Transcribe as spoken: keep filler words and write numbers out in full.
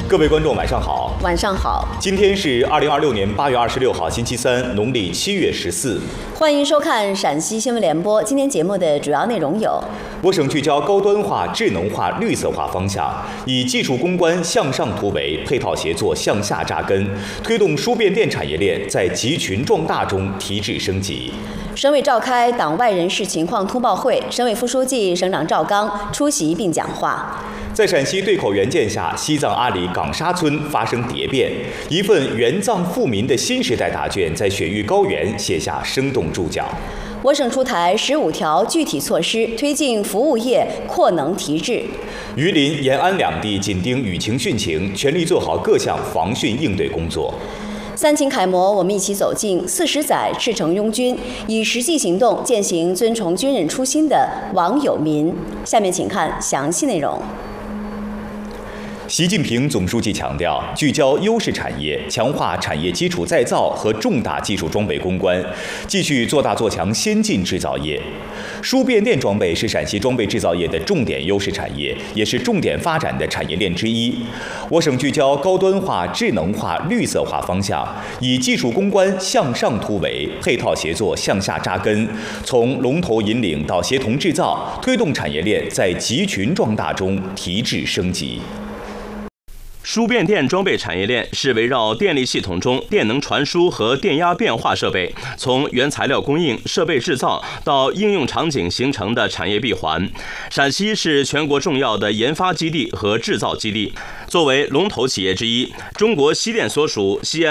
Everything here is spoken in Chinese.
各位观众，晚上好。 晚上好。 今天是二零二六年八月二十六号，星期三，农历七月十四。 欢迎收看陕西新闻联播。今天节目的主要内容有： 我省聚焦高端化、智能化、绿色化方向，以技术攻关向上突围，配套协作向下扎根，推动输变电产业链在集群壮大中提质升级。 省委召开党外人事情况通报会，省委副书记、省长赵刚出席并讲话。 在陕西对口援建下，西藏阿里岗沙村发生蝶变，一份援藏富民的新时代答卷在雪域高原写下生动注脚。 我省出台十五条具体措施，推进服务业扩能提质。 榆林、延安两地紧盯舆情汛情，全力做好各项防汛应对工作。 三秦楷模，我们一起走进四十载赤诚拥军，以实际行动践行尊崇军人初心的王友民。下面请看详细内容。 习近平总书记强调，聚焦优势产业，强化产业基础再造和重大技术装备攻关，继续做大做强先进制造业。输变电装备是陕西装备制造业的重点优势产业，也是重点发展的产业链之一。我省聚焦高端化、智能化、绿色化方向，以技术攻关向上突围，配套协作向下扎根，从龙头引领到协同制造，推动产业链在集群壮大中提质升级。 输变电装备产业链是围绕电力系统中电能传输和电压变化设备，从原材料供应、设备制造到应用场景形成的产业闭环。陕西是全国重要的研发基地和制造基地，作为龙头企业之一，中国西电所属西安